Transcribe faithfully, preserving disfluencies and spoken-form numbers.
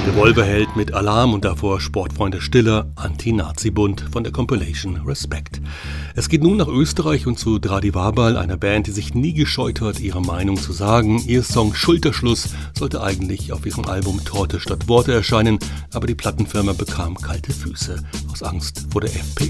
Revolverheld mit Alarm und davor Sportfreunde Stiller, Anti-Nazi-Bund von der Compilation Respect. Es geht nun nach Österreich und zu Dradi Wabal, einer Band, die sich nie gescheut hat, ihre Meinung zu sagen. Ihr Song Schulterschluss sollte eigentlich auf ihrem Album Torte statt Worte erscheinen, aber die Plattenfirma bekam kalte Füße aus Angst vor der FPÖ.